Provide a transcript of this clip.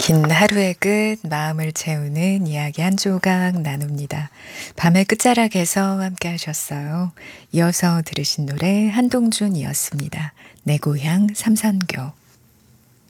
긴 하루의 끝, 마음을 채우는 이야기 한 조각 나눕니다. 밤의 끝자락에서 함께 하셨어요. 이어서 들으신 노래 한동준이었습니다. 내 고향 삼선교.